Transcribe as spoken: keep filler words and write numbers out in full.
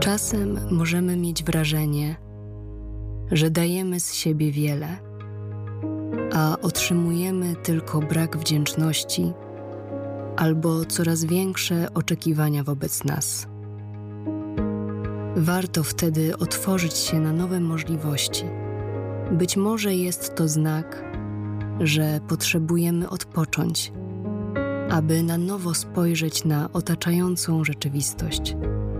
Czasem możemy mieć wrażenie, że dajemy z siebie wiele, a otrzymujemy tylko brak wdzięczności albo coraz większe oczekiwania wobec nas. Warto wtedy otworzyć się na nowe możliwości. Być może jest to znak, że potrzebujemy odpocząć, aby na nowo spojrzeć na otaczającą rzeczywistość.